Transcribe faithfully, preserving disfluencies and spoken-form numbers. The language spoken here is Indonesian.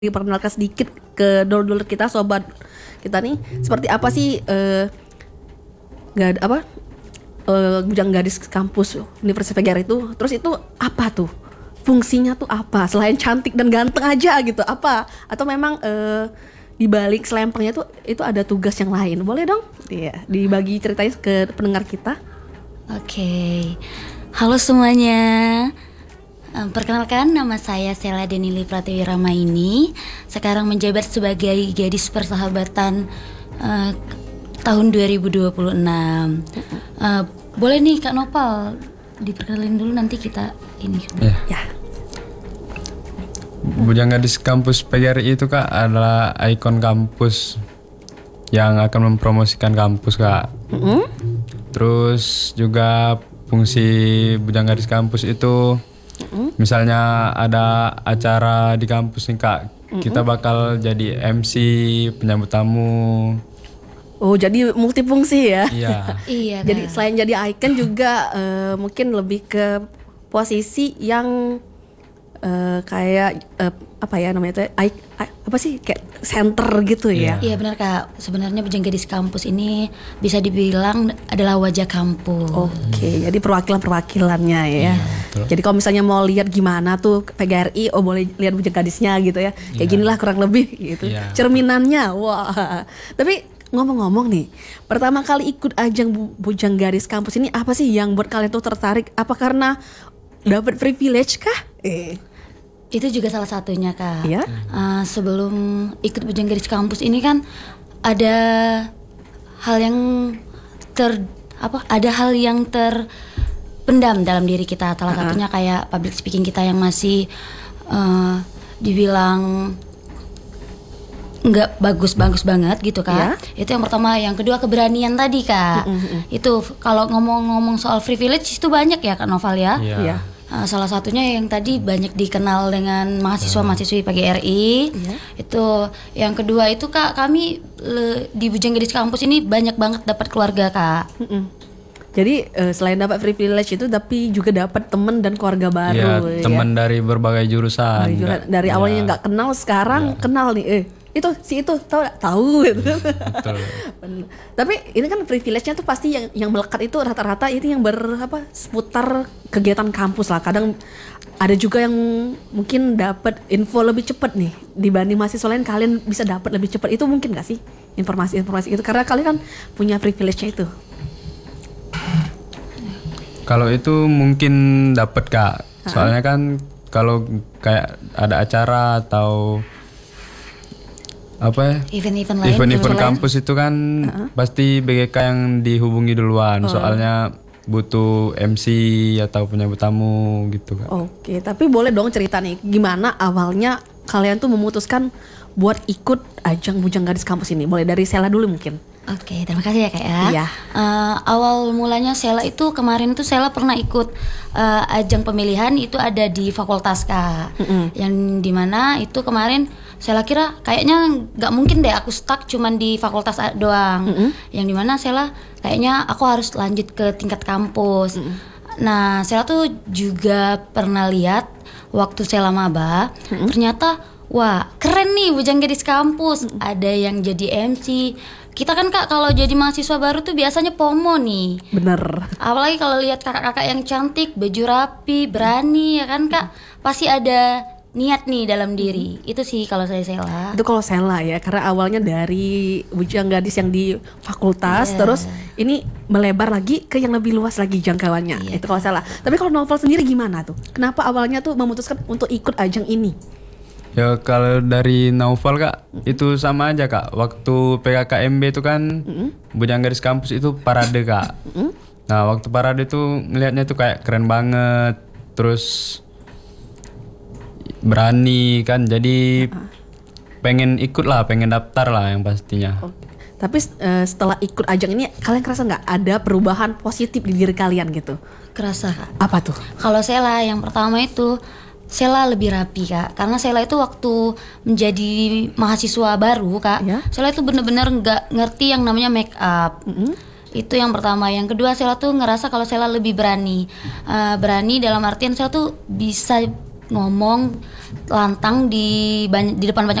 Diperkenalkan sedikit ke dulur-dulur kita, sobat kita nih, seperti apa sih uh, gak apa uh, bujang gadis kampus Universitas P G R I itu. Terus itu apa tuh fungsinya tuh apa selain cantik dan ganteng aja gitu, apa atau memang uh, di balik selempangnya tuh itu ada tugas yang lain? Boleh dong iya dibagi ceritanya ke pendengar kita. Oke, halo semuanya. Perkenalkan, nama saya Sela Denili Pratiwi Ramaini. Sekarang menjabat sebagai gadis persahabatan uh, tahun dua ribu dua puluh enam. uh, Boleh nih Kak Nopal diperkenalin dulu, nanti kita ini ya. ya. Bujang Gadis Kampus P G R I itu Kak adalah ikon kampus yang akan mempromosikan kampus Kak. Mm-hmm. Terus juga fungsi Bujang Gadis Kampus itu, Mm-hmm. misalnya ada acara di kampus nih Kak, mm-hmm. kita bakal jadi M C, penyambut tamu. Oh, jadi multifungsi ya? Iya. Iya. Jadi selain jadi icon juga uh, mungkin lebih ke posisi yang uh, kayak uh, apa ya namanya itu? I, I, apa sih kayak center gitu ya? Iya benar Kak. Sebenarnya Bujang Gadis Kampus ini bisa dibilang adalah wajah kampus. Oke, okay, jadi perwakilan-perwakilannya ya. Iya, jadi kalau misalnya mau lihat gimana tuh P G R I, oh boleh lihat Bujang Gadisnya gitu ya. Kayak iya. ginilah kurang lebih gitu. Iya. Cerminannya. Wah. Tapi ngomong-ngomong nih, pertama kali ikut ajang Bu- Bujang Gadis Kampus ini apa sih yang buat kalian tuh tertarik? Apa karena dapat privilege kah? Eh. Itu juga salah satunya Kak. Iya? Uh, sebelum ikut Bujang Gadis Kampus ini kan ada hal yang ter apa? Ada hal yang terpendam dalam diri kita. Salah uh-huh. satunya kayak public speaking kita yang masih uh, dibilang nggak bagus-bagus banget gitu Kak. Yeah. Itu yang pertama. Yang kedua keberanian tadi Kak. Mm-hmm. Itu kalau ngomong-ngomong soal privilege itu banyak ya Kak Noval ya. Yeah. Yeah. Uh, salah satunya yang tadi banyak dikenal dengan mahasiswa-mahasiswi P G R I. Yeah. Itu yang kedua itu Kak, kami le, di Bujang Gadis Kampus ini banyak banget dapat keluarga Kak. Mm-mm. Jadi uh, selain dapat privilege itu, tapi juga dapat teman dan keluarga baru. Ya, teman ya. Dari berbagai jurusan. Dari, jura, dari ya. Awalnya nggak kenal, sekarang ya. Kenal nih. Eh, itu si itu tahu tahu gitu. Betul. Tapi ini kan privilege-nya tuh pasti yang yang melekat itu rata-rata itu yang ber apa seputar kegiatan kampus lah. Kadang ada juga yang mungkin dapat info lebih cepat nih dibanding mahasiswa lain, kalian bisa dapat lebih cepat. Itu mungkin nggak sih informasi-informasi itu karena kalian kan punya privilege-nya itu? Kalau itu mungkin dapat Kak. Soalnya kan kalau kayak ada acara atau apa ya? Event-event lain, event-event lain. kampus itu kan uh-huh. pasti B G K yang dihubungi duluan. Oh. Soalnya butuh M C atau penyambut tamu gitu Kak. Oke, tapi boleh dong cerita nih gimana awalnya kalian tuh memutuskan buat ikut ajang Bujang Gadis Kampus ini? Boleh dari Sela dulu mungkin. Oke, terima kasih ya Kak ya. Iya. Uh, awal mulanya Sela itu kemarin tuh Sela pernah ikut uh, ajang pemilihan, itu ada di fakultas Kak. Mm-hmm. Yang dimana itu kemarin Sela kira kayaknya nggak mungkin deh aku stuck cuman di fakultas doang. Mm-hmm. Yang dimana Sela kayaknya aku harus lanjut ke tingkat kampus. Mm-hmm. Nah Sela tuh juga pernah lihat waktu Sela maba, mm-hmm. ternyata wah keren nih Bujang Gadis Kampus. Mm-hmm. Ada yang jadi M C. Kita kan Kak kalau jadi mahasiswa baru tuh biasanya FOMO nih. Bener. Apalagi kalau lihat kakak-kakak yang cantik, baju rapi, berani ya kan Kak. Pasti ada niat nih dalam diri. Itu sih kalau saya Sela. Itu kalau Sela ya, karena awalnya dari Bujang Gadis yang di fakultas, yeah. terus ini melebar lagi ke yang lebih luas lagi jangkauannya. Yeah. Itu kalau Sela. Tapi kalau Novel sendiri gimana tuh? Kenapa awalnya tuh memutuskan untuk ikut ajang ini? Ya kalau dari Naufal Kak, mm-hmm. itu sama aja Kak. Waktu P K K M B itu kan mm-hmm. Bujang Gadis Kampus itu parade Kak. Mm-hmm. Nah waktu parade tuh ngelihatnya tuh kayak keren banget. Terus berani kan, jadi uh-huh. pengen ikut lah, pengen daftar lah yang pastinya. Okay. Tapi uh, setelah ikut ajang ini, kalian kerasa nggak ada perubahan positif di diri kalian gitu? Kerasa Kak. Apa tuh? Kalau Sela yang pertama itu Sela lebih rapi Kak, karena Sela itu waktu menjadi mahasiswa baru Kak, ya? Sela itu bener-bener nggak ngerti yang namanya make up. Mm-hmm. Itu yang pertama. Yang kedua Sela tuh ngerasa kalau Sela lebih berani, uh, berani dalam artian Sela tuh bisa ngomong lantang di banyak, di depan banyak